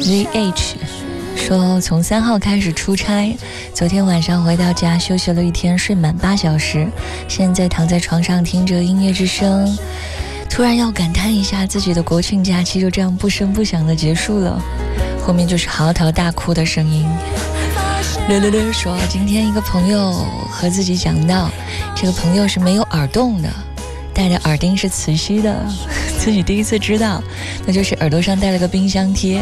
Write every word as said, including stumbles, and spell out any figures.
Z H 说从三号开始出差，昨天晚上回到家休息了一天，睡满八小时，现在躺在床上听着音乐之声，突然要感叹一下自己的国庆假期就这样不声不响的结束了，后面就是嚎啕大哭的声音。略略略说今天一个朋友和自己讲到，这个朋友是没有耳洞的，戴的耳钉是磁吸的，自己第一次知道，那就是耳朵上戴了个冰箱贴。